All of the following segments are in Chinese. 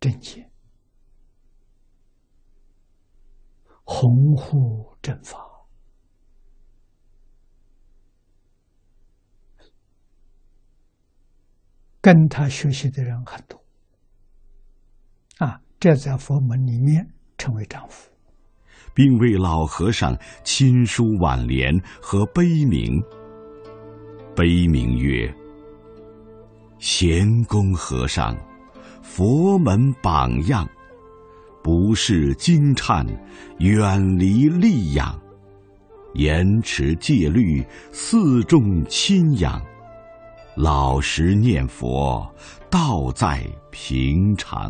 正见，弘护正法。跟他学习的人很多这在佛门里面称为丈夫， 并为老和尚亲书挽联和碑铭。碑铭曰：贤公和尚，佛门榜样，不是经忏，远离戾养，严持戒律，四众亲仰，老实念佛，道在平常。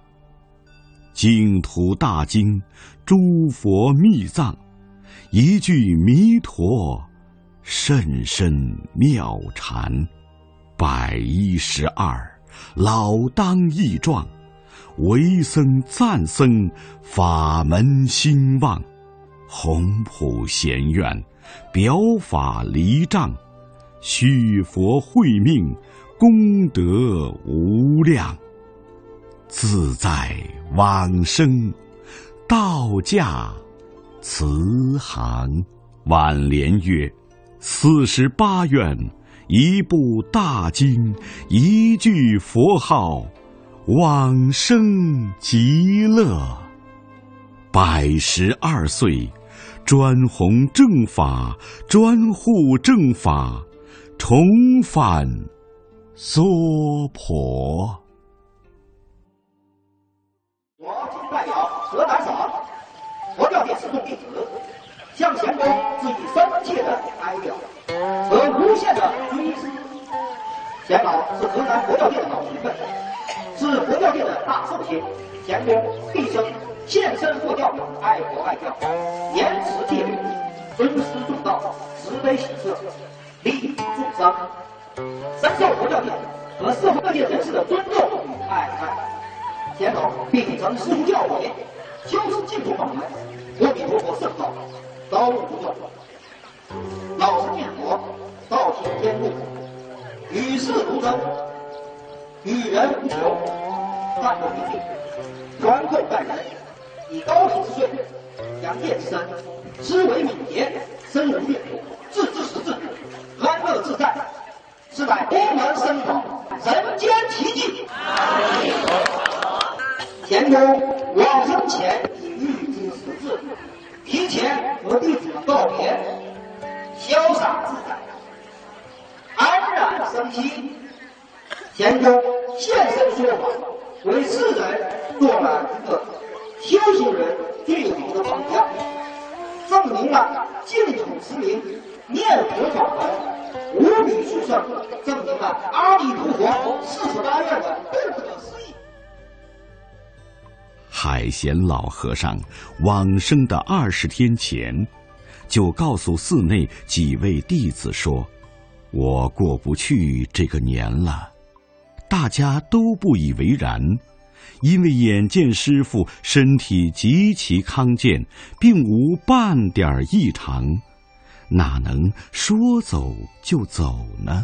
净土大经，诸佛密藏，一句弥陀，甚深妙禅。112，老当益壮，为僧赞僧，法门兴旺。宏普贤愿，表法离障，续佛慧命，功德无量。自在往生，道驾慈航。挽联曰：48愿，一部大经，一句佛号，往生极乐。112岁，专弘正法，专护正法，重返娑婆。 我今代表河南省佛教界四众弟子，向贤公致以深切的哀悼和无限的尊师。贤老是河南佛教界的老前辈，是佛教界的大寿星。贤公毕生献身佛教，爱国爱教，严持戒律，尊师重道，慈悲喜舍，利益众生，深受佛教界和社会各界人士的尊重与爱戴。贤老秉承师父教诲，修持净土法门，阿弥陀佛圣号，高悟不断，老实念佛，道行坚固，与世如真，与人无求，淡泊平静，宽厚待人，以高品之税，扬业之身，思维敏捷，深入阅读，自知识至，安乐自在，是乃功能深广，人间奇迹。贤公往生前已预知时至，提前和弟子们告别，潇洒自在，安然生息。贤公现身说法，为世人做了一个修行人最好的榜样，证明了净土持名、念佛法门无比殊胜，证明了阿弥陀佛48愿的不可思议。 海贤老和尚往生的20天前，就告诉寺内几位弟子说：“我过不去这个年了。”大家都不以为然，因为眼见师父身体极其康健，并无半点异常，哪能说走就走呢？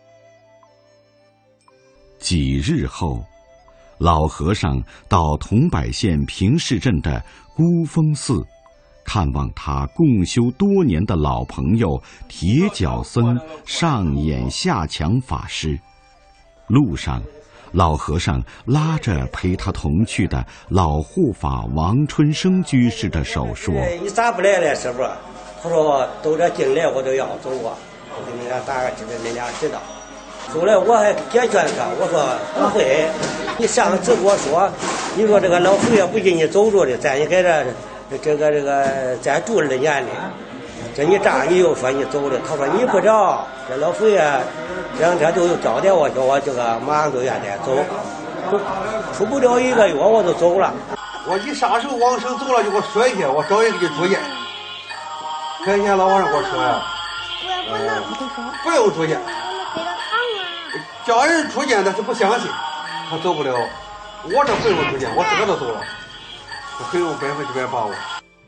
几日后，老和尚到桐柏县平市镇的孤峰寺，看望他共修多年的老朋友铁脚僧上演下强法师。路上，老和尚拉着陪他同去的老护法王春生居士的手说：“ 你咋不来了，师傅？”他说：“都这进来我都要走啊，我给你俩打个知道，你俩知道。”后来我还解劝他，我说不会，你上次跟我说，你说这个老佛爷不给你走着的，咱也给这个咱住了年里，这你这样你又说你走了，他说你不知道，这老佛爷这两天都有交代我，叫我这个马上就愿意走，出不了1个月我就走了。 我你啥时候往生走了就给我说一下，我找人给你住院。这天老和尚跟我说呀，不用住院。叫人出监他是不相信，他走不了。我这不用出监，我自个都走了，我很有100%把握。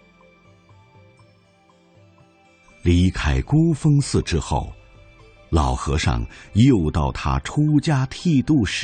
离开孤峰寺之后，老和尚又到他出家剃度时